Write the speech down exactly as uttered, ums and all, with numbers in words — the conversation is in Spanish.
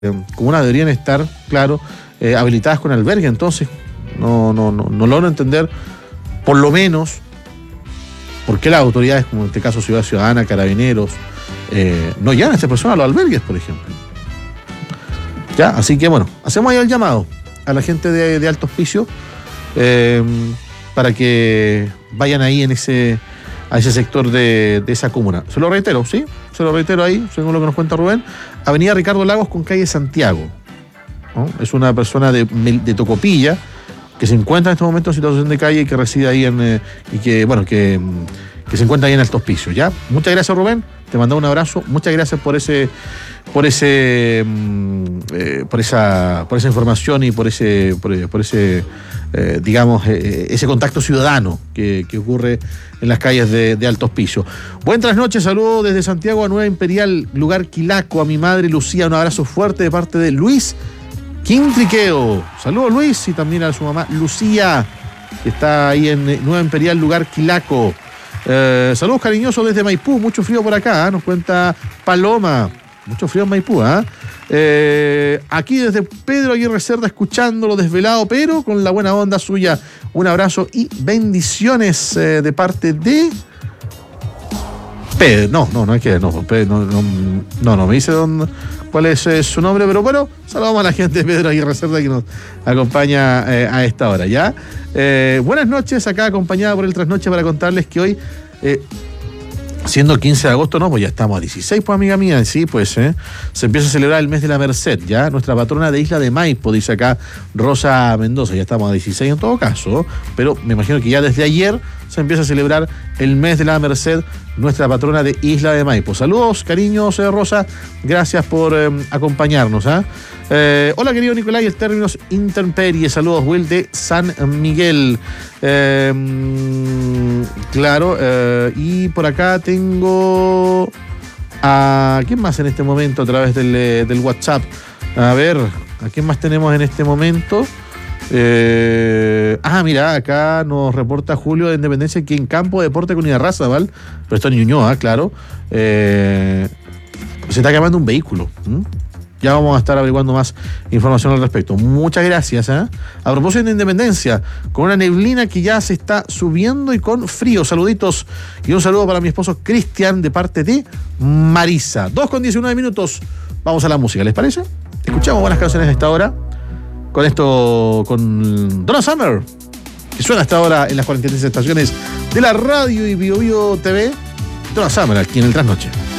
comunas deberían estar, claro, eh, habilitadas con albergue. Entonces, no, no, no, no logro entender, por lo menos, por qué las autoridades, como en este caso Ciudad Ciudadana, Carabineros, eh, no llevan a estas personas a los albergues, por ejemplo. Ya, así que bueno, hacemos ahí el llamado a la gente de, de Alto Hospicio eh, para que vayan ahí en ese, a ese sector de, de esa comuna. Se lo reitero, ¿sí? Se lo reitero ahí, según lo que nos cuenta Rubén. Avenida Ricardo Lagos con calle Santiago, ¿no? Es una persona de, de Tocopilla que se encuentra en este momento en situación de calle y que reside ahí en eh, y que, bueno, que, que se encuentra ahí en Alto Hospicio, ¿ya? Muchas gracias, Rubén. Te mando un abrazo. Muchas gracias por ese, por ese, eh, por esa, por esa información y por ese, por, por ese, eh, digamos, eh, ese contacto ciudadano que, que ocurre en las calles de, de Alto Hospicio. Buenas noches, saludos desde Santiago a Nueva Imperial, lugar Quilaco, a mi madre Lucía, un abrazo fuerte de parte de Luis Quintriqueo. Saludos, Luis, y también a su mamá Lucía, que está ahí en Nueva Imperial, lugar Quilaco. Eh, saludos cariñosos desde Maipú, mucho frío por acá, ¿eh? Nos cuenta Paloma, mucho frío en Maipú, ¿eh? Eh, aquí desde Pedro Aguirre Cerda, escuchándolo desvelado, pero con la buena onda suya. Un abrazo y bendiciones eh, de parte de Pedro. No, no, no hay que, no, Pedro, no, no, no, no me dice dónde, cuál es eh, su nombre, pero bueno, saludamos a la gente de Pedro Aguirre Cerda que nos acompaña eh, a esta hora, ¿ya? Eh, buenas noches, acá acompañada por el Trasnoche para contarles que hoy, eh, siendo quince de agosto, no, pues ya estamos a dieciséis, pues amiga mía, sí, pues, eh, se empieza a celebrar el mes de la Merced, ¿ya? Nuestra patrona de Isla de Maipo, dice acá Rosa Mendoza, ya estamos a dieciséis en todo caso, pero me imagino que ya desde ayer se empieza a celebrar el mes de la Merced, nuestra patrona de Isla de Maipo. Saludos, cariños, eh, Rosa, gracias por eh, acompañarnos, ¿eh? Eh, hola, querido Nicolai, el términos intemperie. Saludos, Will de San Miguel. Eh, claro, eh, y por acá tengo a quién más en este momento a través del, del WhatsApp. A ver, ¿a quién más tenemos en este momento? Eh, ah, mira, acá nos reporta Julio de Independencia que en campo de deporte con Irarraza, ¿vale? Pero esto en Ñuñoa, claro. Eh, se está quemando un vehículo. ¿Mm? Ya vamos a estar averiguando más información al respecto. Muchas gracias, ¿eh? A propósito de Independencia, con una neblina que ya se está subiendo y con frío. Saluditos y un saludo para mi esposo Cristian de parte de Marisa. dos con diecinueve minutos. Vamos a la música, ¿les parece? Escuchamos buenas canciones a esta hora. Con esto, con Donna Summer, que suena hasta ahora en las cuarenta y tres estaciones de la radio y Bio Bio T V. Donna Summer aquí en el Trasnoche.